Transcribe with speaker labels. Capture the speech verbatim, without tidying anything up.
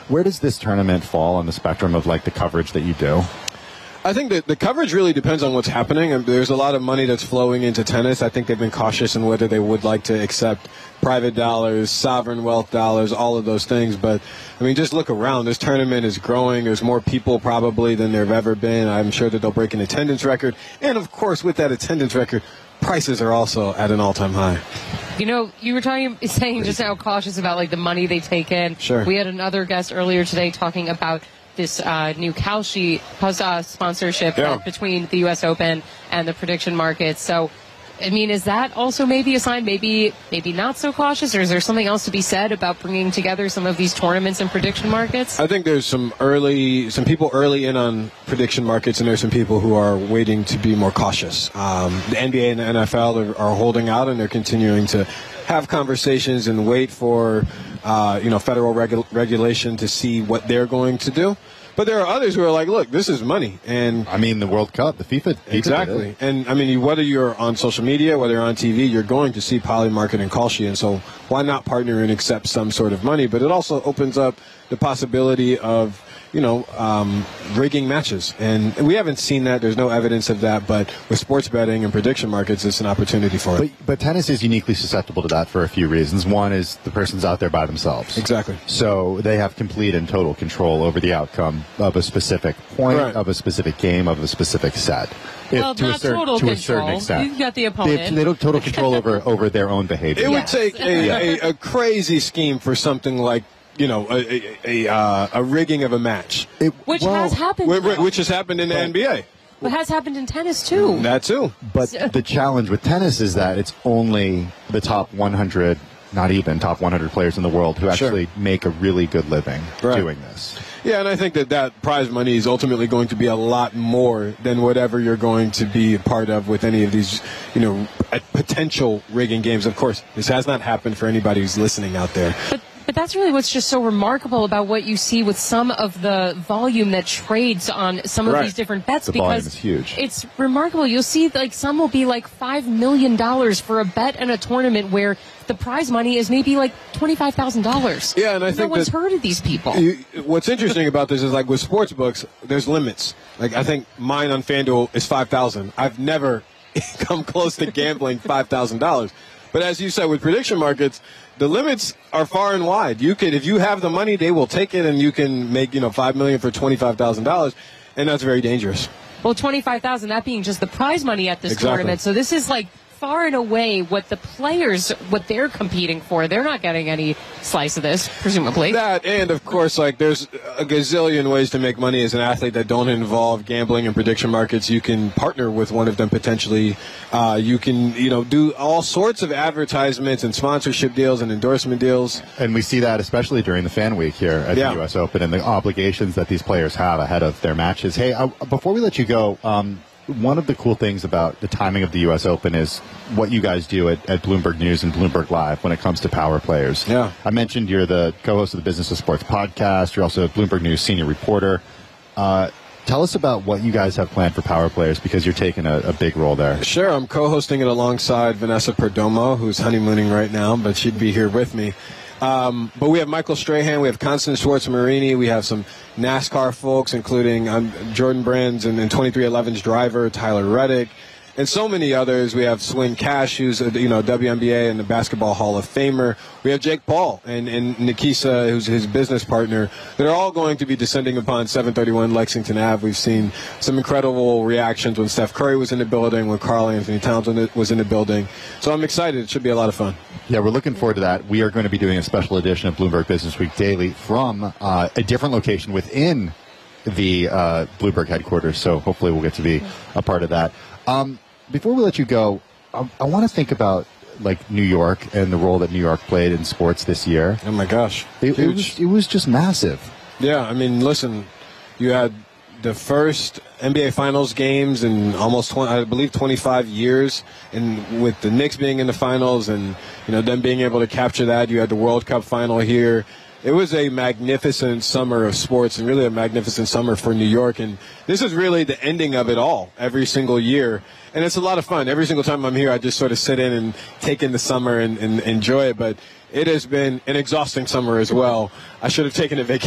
Speaker 1: Where does this tournament fall on the spectrum of like the coverage that you do?
Speaker 2: I think that the coverage really depends on what's happening. And there's a lot of money that's flowing into tennis. I think they've been cautious in whether they would like to accept private dollars, sovereign wealth dollars, all of those things. But, I mean, just look around. This tournament is growing. There's more people probably than there have ever been. I'm sure that they'll break an attendance record. And, of course, with that attendance record, prices are also at an all-time high.
Speaker 3: You know, you were talking, saying just how cautious about, like, the money they take in.
Speaker 2: Sure.
Speaker 3: We had another guest earlier today talking about this uh, new Kalshi uh, sponsorship
Speaker 2: yeah.
Speaker 3: uh, between the U S Open and the prediction market. So, I mean, is that also maybe a sign, maybe maybe not so cautious, or is there something else to be said about bringing together some of these tournaments and prediction markets?
Speaker 2: I think there's some early, some people early in on prediction markets, and there's some people who are waiting to be more cautious. Um, the N B A and the N F L are, are holding out, and they're continuing to have conversations and wait for, uh, you know, federal regu- regulation to see what they're going to do. But there are others who are like, look, this is money. And
Speaker 1: I mean, the World Cup, the FIFA. FIFA
Speaker 2: exactly. And, I mean, whether you're on social media, whether you're on T V, you're going to see Polymarket and Kalshi. And so why not partner and accept some sort of money? But it also opens up the possibility of, you know, um, rigging matches. And we haven't seen that. There's no evidence of that. But with sports betting and prediction markets, it's an opportunity for it.
Speaker 1: But, but tennis is uniquely susceptible to that for a few reasons. One is the person's out there by themselves.
Speaker 2: Exactly.
Speaker 1: So they have complete and total control over the outcome of a specific point,
Speaker 2: right.
Speaker 1: of a specific game, of a specific set. If,
Speaker 3: well,
Speaker 1: to
Speaker 3: not
Speaker 1: a certain,
Speaker 3: total
Speaker 1: to
Speaker 3: control.
Speaker 1: a certain extent.
Speaker 3: You've got the
Speaker 1: They
Speaker 3: opponent.
Speaker 1: have, they have total control over, over their own behavior.
Speaker 2: It
Speaker 3: Yes.
Speaker 2: would take a, a, a crazy scheme for something like, you know, a a, a, uh, a rigging of a match.
Speaker 1: It,
Speaker 3: Which
Speaker 1: well,
Speaker 3: has happened.
Speaker 2: Which, which has happened in the
Speaker 1: But-
Speaker 2: N B A.
Speaker 3: What has happened in tennis, too.
Speaker 2: That too.
Speaker 1: But the challenge with tennis is that it's only the top one hundred, not even top one hundred players in the world who
Speaker 2: Sure.
Speaker 1: actually make a really good living
Speaker 2: Right.
Speaker 1: doing this.
Speaker 2: Yeah, and I think that that prize money is ultimately going to be a lot more than whatever you're going to be a part of with any of these, you know, potential rigging games. Of course, this has not happened for anybody who's listening out there.
Speaker 3: But, but that's really what's just so remarkable about what you see with some of the volume that trades on some of
Speaker 2: Right.
Speaker 3: these different bets.
Speaker 1: The
Speaker 3: because
Speaker 1: volume is huge.
Speaker 3: It's remarkable. You'll see like some will be like five million dollars for a bet in a tournament where the prize money is maybe like twenty-five thousand dollars.
Speaker 2: Yeah, and I
Speaker 3: no
Speaker 2: think
Speaker 3: one's
Speaker 2: that
Speaker 3: heard of these people.
Speaker 2: You, what's interesting about this is like with sports books, there's limits. Like I think mine on FanDuel is five thousand. I've never come close to gambling five thousand dollars. But as you said, with prediction markets, the limits are far and wide. You could, if you have the money, they will take it, and you can make, you know, five million for twenty-five thousand dollars, and that's very dangerous.
Speaker 3: Well, twenty-five thousand, that being just the prize money at this
Speaker 2: Exactly.
Speaker 3: tournament. So this is like far and away what the players, what they're competing for. They're not getting any slice of this, presumably.
Speaker 2: That, and of course, like there's a gazillion ways to make money as an athlete that don't involve gambling and prediction markets. You can partner with one of them potentially. Uh, you can, you know, do all sorts of advertisements and sponsorship deals and endorsement deals.
Speaker 1: And we see that especially during the fan week here at
Speaker 2: Yeah.
Speaker 1: the U S Open and the obligations that these players have ahead of their matches. Hey, I, before we let you go, um, one of the cool things about the timing of the U S Open is what you guys do at, at Bloomberg News and Bloomberg Live when it comes to power players.
Speaker 2: Yeah.
Speaker 1: I mentioned you're the co-host of the Business of Sports podcast. You're also a Bloomberg News senior reporter. Uh, tell us about what you guys have planned for power players because you're taking a, a big role there.
Speaker 2: Sure, I'm co-hosting it alongside Vanessa Perdomo, who's honeymooning right now, but she'd be here with me. Um, but we have Michael Strahan, we have Constance Schwartz-Marini, we have some NASCAR folks, including um, Jordan Brands and, and twenty-three eleven's driver, Tyler Reddick, and so many others. We have Swin Cash, who's a, you know, W N B A and the Basketball Hall of Famer. We have Jake Paul and, and Nikisa, who's his business partner. They're all going to be descending upon seven thirty-one Lexington Avenue. We've seen some incredible reactions when Steph Curry was in the building, when Karl Anthony Towns was in the building. So I'm excited. It should be a lot of fun.
Speaker 1: Yeah, we're looking forward to that. We are going to be doing a special edition of Bloomberg Business Week Daily from uh, a different location within the uh, Bloomberg headquarters, so hopefully we'll get to be a part of that. Um, before we let you go, I, I want to think about like New York and the role that New York played in sports this year.
Speaker 2: Oh, my gosh.
Speaker 1: It, it, was, it was just massive.
Speaker 2: Yeah, I mean, listen, you had the first N B A Finals games in almost, twenty, I believe, twenty-five years, and with the Knicks being in the finals and, you know, them being able to capture that, you had the World Cup final here. It was a magnificent summer of sports and really a magnificent summer for New York, and this is really the ending of it all every single year, and it's a lot of fun. Every single time I'm here, I just sort of sit in and take in the summer and, and enjoy it, but it has been an exhausting summer as well. I should have taken a vacation.